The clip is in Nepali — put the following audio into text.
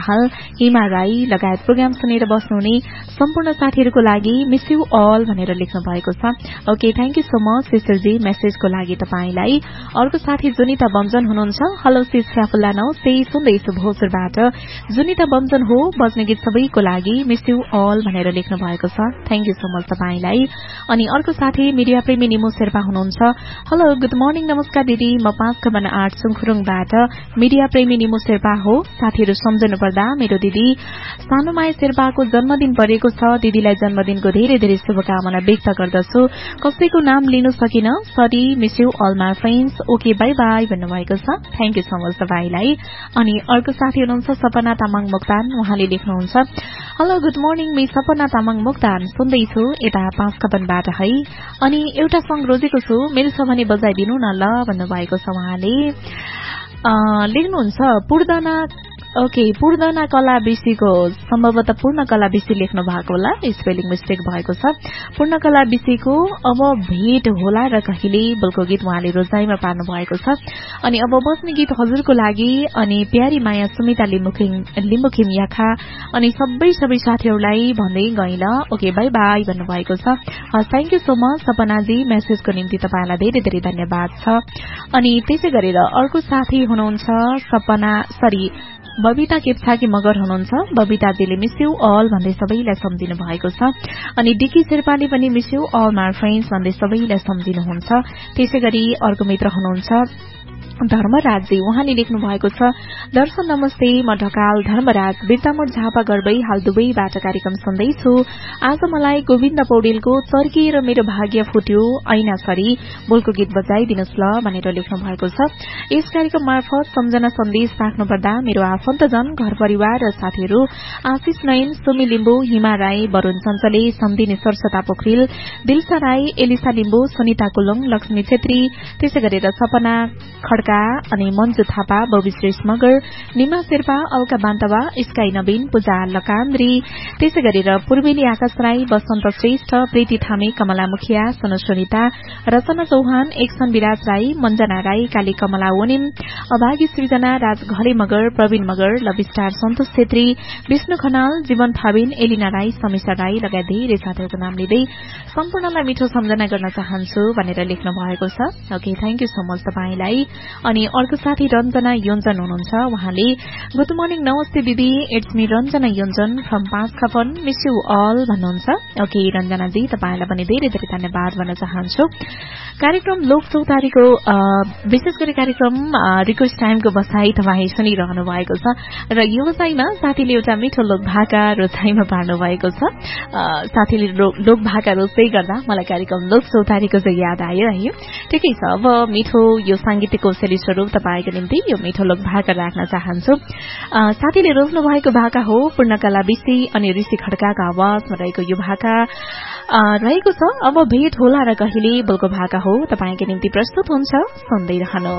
दाहाल, हिमा राई लगायत प्रोग्राम सुनेर बस्नुहुने सम्पूर्ण साथीहरूको लागि मिस यू अल भनेर लेख्नु भएको छ। Okay, thank you so much सिस्टरजी मेसेजको लागि तपाईलाई। अर्को साथी जुनिता बमजन हुनुहुन्छ। हेलो सिस स्याफुल्ला नौ से सुन्दैछु भोजपुरबाट। जुनिता बमजन हो, बज्ने गीत सबैको लागि मिस यू अल भनेर लेख्नु भएको छ। थ्यांक यू सो मच तपाईलाई। अनि अर्को साथी मिडिया प्रेमी निमो शेर्पा हुनुहुन्छ। हेलो गुड मर्निङ नमस्कार दिदी, म 5/8 सुङखुरुङबाट मिडिया प्रेमी निमो शेर्पा हो। साथीहरू सम्झनु पर्दा मेरो दिदी सानुमाया शेर्पाको जन्मदिन परेको छ। दिदीलाई जन्मदिनको धेरै धेरै शुभकामना व्यक्त गर्दछु। कसैको नाम लिनु सकिन, sorry, miss you all my friends. Okay by by भन्नुभएको छ। थ्यांक यू सो मच तपाईलाई। अनि अर्को साथी हुनुहुन्छ सपना तामाङ मोक्तान। उहाँले लेख्नुहुन्छ हेलो गुड मर्निङ मिस सपना तामाङ मोक्तान, सुन्दैछु यता 5/8 है। अनि एउटा सङ रोजेको छु, मेरो छ भने बजाइदिनु न ल भन्नुभएको छ। उहाँले लेख्नुहुन्छ पूर्णना कला बिसीको, सम्भवतः पूर्ण कला बिसी लेख्नु भएको होला, स्पेलिङ मिस्टेक भएको छ। पूर्ण कला बिसीको अब भेट होला र कहिले बोलको गीत उहाँले रोजाइमा पार्नु भएको छ। अनि अब बस्ने गीत हजुरको लागि अनि प्यारी माया सुमिता लिम्बुखिम याखा अनि सबै साथीहरूलाई भन्दै गइल। ओके बाई बाई भन्नुभएको छ। थ्यांक यू सो मच सपनाजी, मेसेजको निम्ति तपाईलाई धेरै धेरै धन्यवाद छ। अनि त्यसै गरेर अर्को साथी हुनुहुन्छ बबिता केप्छाकी मगर हुनुहुन्छ। बबिताजीले मिस यू अल भन्दै सबैलाई सम्झिनु भएको छ। अनि डिकी शेर्पाले पनि miss you all my friends भन्दै सबैलाई सम्झिनुहुन्छ। त्यसै गरी अर्को मित्र हुनुहुन्छ धर्मराजजी, उहाँले लेख्नु भएको छ दर्शन नमस्ते, म ढकाल धर्मराज बिर्तामोड झापा गर्बै हाल दुबईबाट कार्यक्रम सुन्दैछु। आज मलाई गोविन्द पौडेलको चर्किएर मेरो भाग्य फुट्यो ऐना सरी बोलको गीत बजाइदिनुहोस् ल भनेर लेख्नु भएको छ। यस कार्यक्रम मार्फत सम्झना सन्देश राख्नुपर्दा मेरो आफन्तजन घर परिवार र साथीहरू आशिष नयन, सुमी लिम्बू, हिमा राई, वरूण चञ्चले, सम्धिनी सरस्वता पोखरेल, दिलसा राई, एलिसा लिम्बू, सुनिता कुलुङ, लक्ष्मी छेत्री, त्यसै गरेर सपना खड्का अनि मन्जु थापा, बबी श्रेष्ठ मगर, निमा शेर्पा, अलका बान्तवा, स्काई नवीन, पूजा लकान्द्री, त्यसै गरेर पूर्वेली आकाश राई, बसन्त श्रेष्ठ, प्रीति थामी, कमला मुखिया, सनु सुनिता, रचना चौहान, एकसन विराज राई, मञ्जना राई, काली कमला ओनिम, अभागी सृजना, राज घले मगर, प्रवीण मगर, लव स्टार सन्तोष छेत्री, विष्णु खनाल, जीवन थाबिन, एलिना राई, समीक्षा राई लगायत धेरै साथीहरूको नाम लिँदै सम्पूर्णलाई मिठो सम्झना गर्न चाहन्छु भनेर लेख्नु भएको छ। Okay, thank you so much तपाईलाई। अनि अर्को साथी रञ्जना योन्जन हुनुहुन्छ। उहाँले गुड मर्निङ नमस्ते दिदी, it's me Ranjana Yonjan from 5/8 miss you all भन्नुहुन्छ। ओके रञ्जनाजी, तपाईलाई पनि धेरै धेरै धन्यवाद भन्न चाहन्छु। कार्यक्रम लोक चौतारीको विशेष गरी कार्यक्रम रिक्वेस्ट टाइमको बसाई तपाईँ सुनिरहनु भएको छ र यो बसाईमा साथीले एउटा मिठो लोक भाका रोजाइमा पार्नु भएको छ। साथीले लोक भाका रोज्दै गर्दा मलाई कार्यक्रम लोक चौतारीको चाहिँ याद आयो है। ठिकै छ, अब मिठो यो सांगीतिक कौशली स्वरूप तपाईको निम्ति यो मिठो लोक भाका राख्न चाहन्छु। साथीले रोज्नु भएको भाका हो पूर्णकला बिसी अनि ऋषि खड्काको आवाजमा रहेको यो भाका रहेको छ। अब भेट होला र कहिले बोलको भाका हो तपाईको निम्ति प्रस्तुत हुन्छ, सुन्दै रहनु।